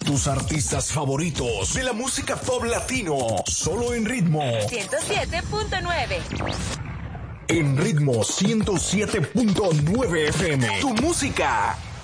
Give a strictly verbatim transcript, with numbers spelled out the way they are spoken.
Tus artistas favoritos de la música pop latino, solo en Ritmo ciento siete punto nueve. En Ritmo ciento siete punto nueve F M. Tu música